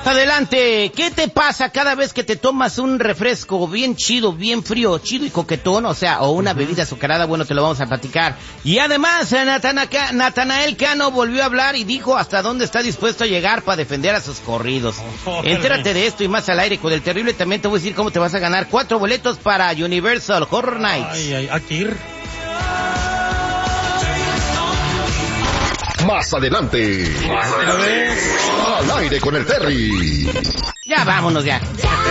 Adelante, ¿qué te pasa cada vez que te tomas un refresco bien chido, bien frío, chido y coquetón? O sea, o una bebida azucarada, bueno, te lo vamos a platicar. Y además, Natanael Cano volvió a hablar y dijo hasta dónde está dispuesto a llegar para defender a sus corridos. Entérate de esto y más al aire con el terrible. También te voy a decir cómo te vas a ganar 4 boletos para Universal Horror Nights. Ay, aquí ir. Más adelante. Al aire con el Terry. Ya vámonos ya.